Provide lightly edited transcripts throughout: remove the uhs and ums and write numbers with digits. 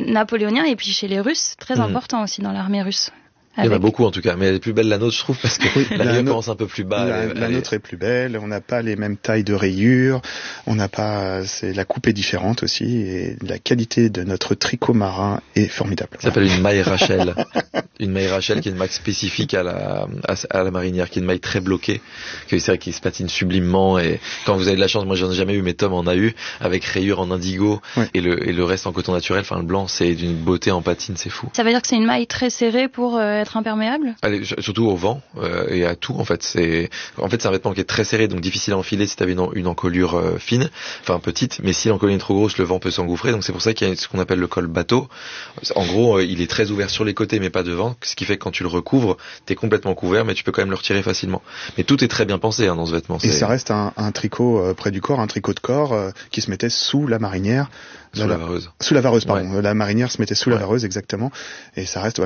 napoléonien, et puis chez les Russes, très important aussi dans l'armée russe. Il y en a beaucoup en tout cas, mais elle est plus belle la nôtre, je trouve, parce que la rayure commence un peu plus bas. La nôtre est plus belle, on n'a pas les mêmes tailles de rayures, la coupe est différente aussi, et la qualité de notre tricot marin est formidable. Ça s'appelle une maille Rachel. Une maille Rachel qui est une maille spécifique à la marinière, qui est une maille très bloquée, c'est vrai qu'il se patine sublimement, et quand vous avez de la chance, moi j'en ai jamais eu, mais Tom en a eu, avec rayures en indigo, et le reste en coton naturel, enfin le blanc, c'est d'une beauté en patine, c'est fou. Ça veut dire que c'est une maille très serrée pour être imperméable? Allez, surtout au vent et à tout en fait. C'est un vêtement qui est très serré, donc difficile à enfiler si tu avais une encolure fine, enfin petite, mais si l'encolure est trop grosse, le vent peut s'engouffrer, donc c'est pour ça qu'il y a ce qu'on appelle le col bateau. En gros, il est très ouvert sur les côtés mais pas devant, ce qui fait que quand tu le recouvres, t'es complètement couvert, mais tu peux quand même le retirer facilement. Mais tout est très bien pensé dans ce vêtement. Et ça reste un tricot près du corps, un tricot de corps qui se mettait sous la marinière. Sous la vareuse. Sous la vareuse, pardon. Ouais. La marinière se mettait sous la vareuse, exactement. Et ça reste,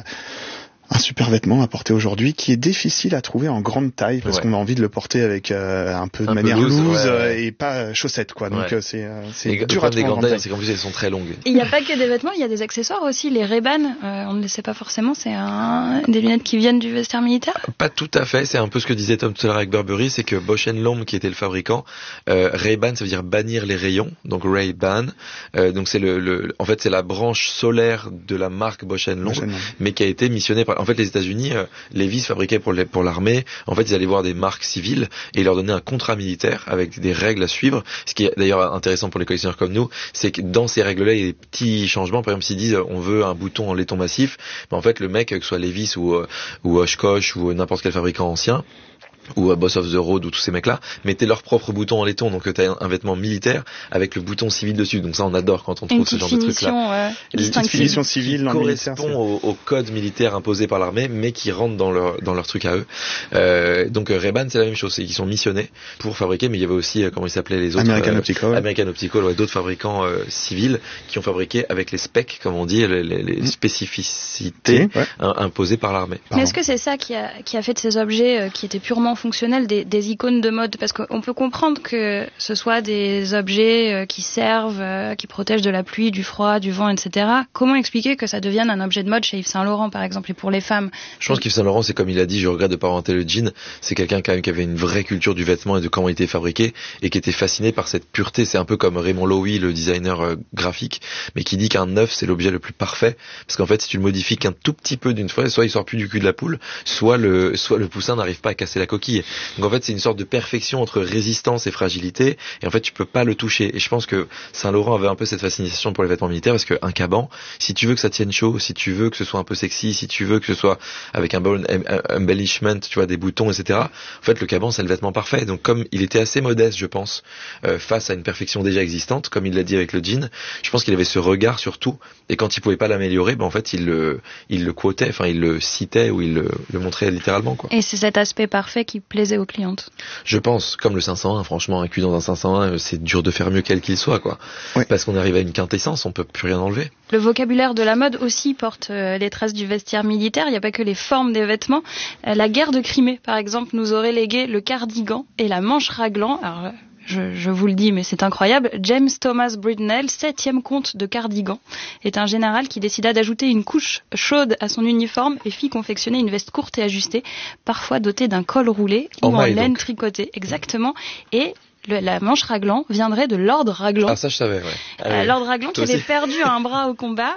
un super vêtement à porter aujourd'hui qui est difficile à trouver en grande taille parce qu'on a envie de le porter avec un peu de manière loose et pas chaussettes quoi. Donc c'est dur à trouver. Les grandes tailles, c'est qu'en plus elles sont très longues. Il n'y a pas que des vêtements, il y a des accessoires aussi. Les Ray-Ban, on ne le sait pas forcément, c'est des lunettes qui viennent du vestiaire militaire. Pas tout à fait. C'est un peu ce que disait Tom tout à l'heure avec Burberry, c'est que Bausch & Lomb qui était le fabricant, Ray-Ban ça veut dire bannir les rayons, donc Ray-Ban. Donc c'est en fait c'est la branche solaire de la marque Bausch & Lomb, mais qui a été missionnée par. En fait, les États-Unis, Levi's fabriquait pour l'armée. En fait, ils allaient voir des marques civiles et ils leur donnaient un contrat militaire avec des règles à suivre. Ce qui est d'ailleurs intéressant pour les collectionneurs comme nous, c'est que dans ces règles-là, il y a des petits changements. Par exemple, s'ils disent on veut un bouton en laiton massif, en fait, le mec, que ce soit Levi's ou Oshkosh ou n'importe quel fabricant ancien, ou Boss of the Road ou tous ces mecs-là, mettaient leur propre bouton en laiton, donc t'as un vêtement militaire avec le bouton civil dessus, donc ça on adore quand on trouve ce genre de truc-là. Une petite finition civile qui correspond au code militaire imposé par l'armée, mais qui rentre dans leur truc à eux. Donc Ray-Ban c'est la même chose, c'est qu'ils sont missionnés pour fabriquer, mais il y avait aussi, comment ils s'appelaient les autres, American Optical, d'autres fabricants civils qui ont fabriqué avec les specs, comme on dit, les spécificités imposées par l'armée. Mais est-ce que c'est ça qui a fait de ces objets qui étaient purement fonctionnels des icônes de mode? Parce qu'on peut comprendre que ce soit des objets qui servent, qui protègent de la pluie, du froid, du vent, etc. Comment expliquer que ça devienne un objet de mode chez Yves Saint Laurent, par exemple, et pour les femmes? Je pense qu'Yves Saint Laurent, c'est comme il a dit, je regrette de pas inventer le jean, c'est quelqu'un quand même qui avait une vraie culture du vêtement et de comment il était fabriqué, et qui était fasciné par cette pureté. C'est un peu comme Raymond Loewy, le designer graphique, mais qui dit qu'un neuf, c'est l'objet le plus parfait, parce qu'en fait, si tu le modifies qu'un tout petit peu d'une fois, soit il sort plus du cul de la poule, soit le poussin n'arrive pas à casser la coquille. Donc en fait, c'est une sorte de perfection entre résistance et fragilité, et en fait, tu peux pas le toucher. Et je pense que Saint Laurent avait un peu cette fascination pour les vêtements militaires, parce qu'un caban, si tu veux que ça tienne chaud, si tu veux que ce soit un peu sexy, si tu veux que ce soit avec un bon embellishment, tu vois, des boutons, etc. En fait, le caban, c'est le vêtement parfait. Donc comme il était assez modeste, je pense, face à une perfection déjà existante, comme il l'a dit avec le jean, je pense qu'il avait ce regard sur tout, et quand il pouvait pas l'améliorer, en fait, il le quotait, enfin, il le citait, ou il le montrait littéralement, quoi. Et c'est cet aspect parfait qui plaisait aux clientes. Je pense, comme le 501, franchement, un cul dans un 501, c'est dur de faire mieux quel qu'il soit, quoi. Oui. Parce qu'on arrive à une quintessence, on peut plus rien enlever. Le vocabulaire de la mode aussi porte les traces du vestiaire militaire. Il n'y a pas que les formes des vêtements. La guerre de Crimée, par exemple, nous aurait légué le cardigan et la manche raglan. Alors, je vous le dis, mais c'est incroyable. James Thomas Bridnell, 7e comte de Cardigan, est un général qui décida d'ajouter une couche chaude à son uniforme et fit confectionner une veste courte et ajustée, parfois dotée d'un col roulé ou en laine tricotée. Exactement. Et la manche raglan viendrait de Lord Raglan. Ah, ça je savais, ouais. Lord Raglan qui avait perdu un bras au combat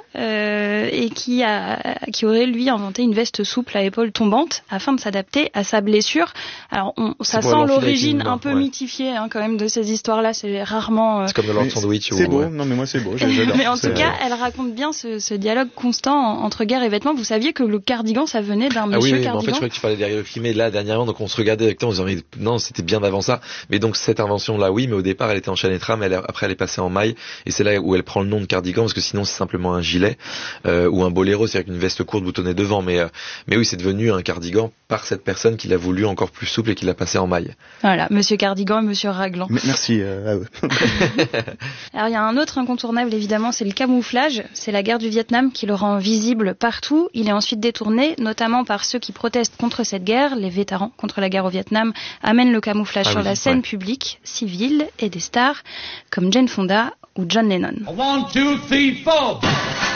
et qui aurait lui inventé une veste souple à épaules tombantes afin de s'adapter à sa blessure. Alors ça sent l'origine un peu mythifiée quand même de ces histoires-là. C'est rarement. C'est comme le Lord Sandwich. C'est beau. Non mais moi c'est beau. J'adore. Mais en tout cas, elle raconte bien ce dialogue constant entre guerre et vêtements. Vous saviez que le cardigan ça venait d'un monsieur cardigan. En fait, je croyais que tu parlais derrière le Crimée là dernièrement, donc on se regardait avec toi, on se disait non, c'était bien d'avant ça. Mais donc cette invention là, oui, mais au départ elle était en chaîne et trame, après elle est passée en maille, et c'est là où elle prend le nom de cardigan, parce que sinon c'est simplement un gilet ou un boléro, c'est-à-dire une veste courte boutonnée devant, mais oui, c'est devenu un cardigan par cette personne qui l'a voulu encore plus souple et qui l'a passé en maille. Voilà, monsieur Cardigan et monsieur Raglan. Merci à eux. Alors il y a un autre incontournable évidemment, c'est le camouflage. C'est la guerre du Vietnam qui le rend visible partout. Il est ensuite détourné, notamment par ceux qui protestent contre cette guerre. Les vétérans contre la guerre au Vietnam amènent le camouflage sur la scène publique, civile, et des stars comme Jane Fonda ou John Lennon. 1, 2, 3, 4